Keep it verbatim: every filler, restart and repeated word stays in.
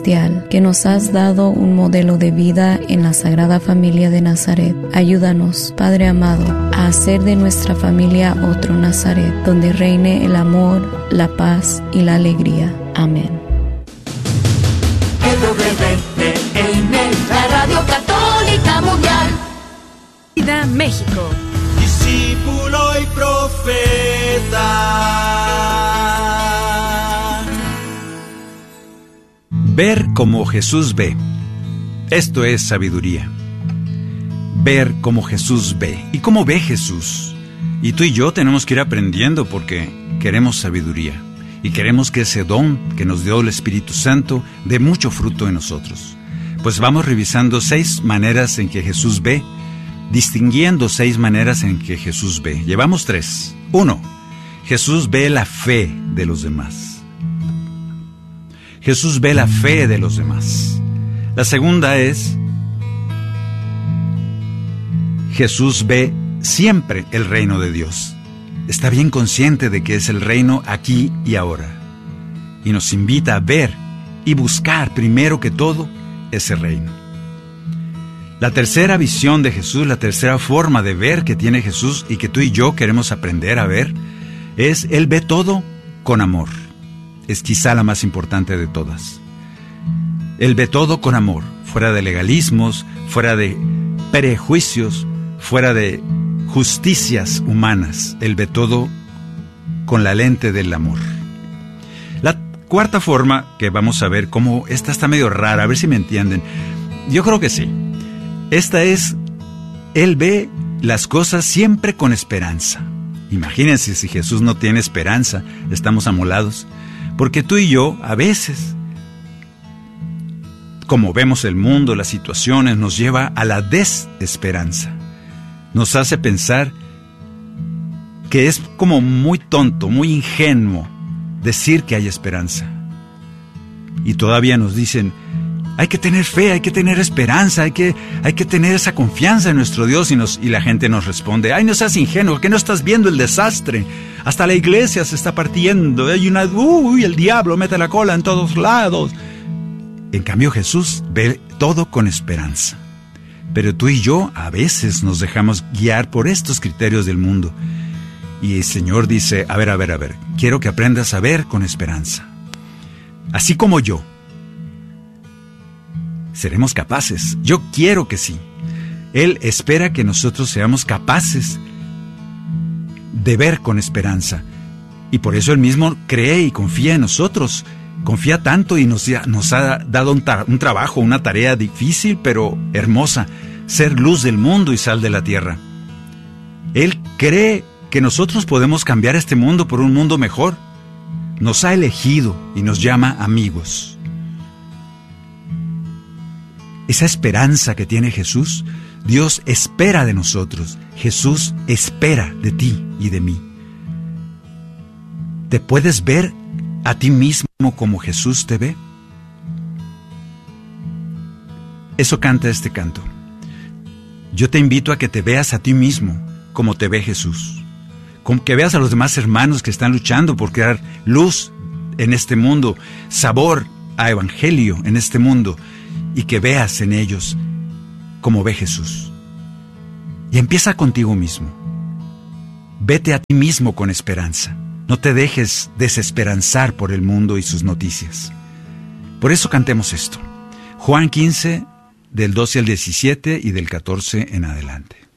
que nos has dado un modelo de vida en la Sagrada Familia de Nazaret. Ayúdanos, Padre amado, a hacer de nuestra familia otro Nazaret, donde reine el amor, la paz y la alegría. Amén. E W T N, la Radio Católica Mundial. Vida México. Discípulo y profeta. Ver como Jesús ve. Esto es sabiduría. Ver como Jesús ve. ¿Y cómo ve Jesús? Y tú y yo tenemos que ir aprendiendo porque queremos sabiduría. Y queremos que ese don que nos dio el Espíritu Santo dé mucho fruto en nosotros. Pues vamos revisando seis maneras en que Jesús ve, distinguiendo seis maneras en que Jesús ve. Llevamos tres. Uno, Jesús ve la fe de los demás. Jesús ve la fe de los demás. La segunda es, Jesús ve siempre el reino de Dios. Está bien consciente de que es el reino aquí y ahora. Y nos invita a ver y buscar primero que todo ese reino. La tercera visión de Jesús, la tercera forma de ver que tiene Jesús y que tú y yo queremos aprender a ver, es Él ve todo con amor. Es quizá la más importante de todas. Él ve todo con amor, fuera de legalismos, fuera de prejuicios, fuera de justicias humanas. Él ve todo con la lente del amor. La cuarta forma que vamos a ver, cómo esta está medio rara, a ver si me entienden. Yo creo que sí. Esta es, Él ve las cosas siempre con esperanza. Imagínense si Jesús no tiene esperanza, estamos amolados. Porque tú y yo, a veces, como vemos el mundo, las situaciones, nos lleva a la desesperanza. Nos hace pensar que es como muy tonto, muy ingenuo decir que hay esperanza. Y todavía nos dicen, hay que tener fe, hay que tener esperanza, hay que, hay que tener esa confianza en nuestro Dios. Y, nos, y la gente nos responde, ay, no seas ingenuo, que no estás viendo el desastre. Hasta la iglesia se está partiendo, hay una, uy, el diablo mete la cola en todos lados. En cambio Jesús ve todo con esperanza. Pero tú y yo a veces nos dejamos guiar por estos criterios del mundo. Y el Señor dice, a ver, a ver, a ver, quiero que aprendas a ver con esperanza. Así como yo. Seremos capaces. Yo quiero que sí. Él espera que nosotros seamos capaces de ver con esperanza. Y por eso Él mismo cree y confía en nosotros. Confía tanto y nos, nos ha dado un, ta- un trabajo, una tarea difícil pero hermosa. Ser luz del mundo y sal de la tierra. Él cree que nosotros podemos cambiar este mundo por un mundo mejor. Nos ha elegido y nos llama amigos. Esa esperanza que tiene Jesús, Dios espera de nosotros. Jesús espera de ti y de mí. ¿Te puedes ver a ti mismo como Jesús te ve? Eso canta este canto. Yo te invito a que te veas a ti mismo como te ve Jesús. Como que veas a los demás hermanos que están luchando por crear luz en este mundo, sabor a evangelio en este mundo, y que veas en ellos como ve Jesús. Y empieza contigo mismo. Vete a ti mismo con esperanza. No te dejes desesperanzar por el mundo y sus noticias. Por eso cantemos esto. Juan quince, del doce al diecisiete y del catorce en adelante.